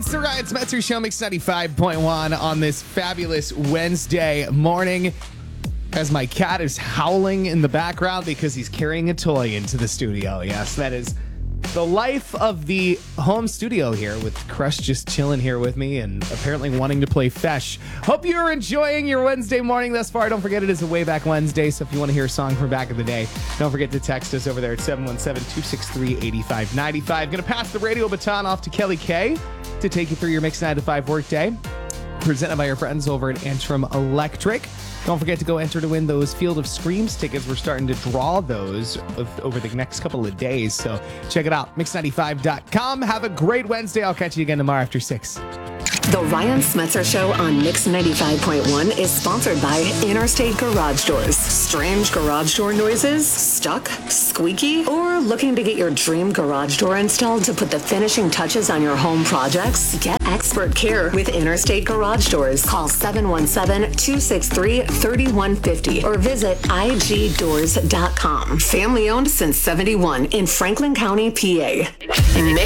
It's the Ryan Smetzer Show, Mix 95.1 on this fabulous Wednesday morning. As my cat is howling in the background because he's carrying a toy into the studio. Yes, that is the life of the home studio here, with Crush just chilling here with me and apparently wanting to play Fesh. Hope you're enjoying your Wednesday morning thus far. Don't forget it is a Way Back Wednesday, so if you want to hear a song from back in the day, don't forget to text us over there at 717-263-8595. Going to pass the radio baton off to Kelly K to take you through your Mix 9 to 5 workday. Presented by your friends over at Antrim Electric. Don't forget to go enter to win those Field of Screams tickets. We're starting to draw those over the next couple of days. So check it out, mix95.com. Have a great Wednesday. I'll catch you again tomorrow after 6. The Ryan Smetzer Show on Mix 95.1 is sponsored by Interstate Garage Doors. Strange garage door noises? Stuck? Squeaky? Or looking to get your dream garage door installed to put the finishing touches on your home projects? Get expert care with Interstate Garage Doors. Call 717-263-3150 or visit igdoors.com. Family owned since 71 in Franklin County, PA.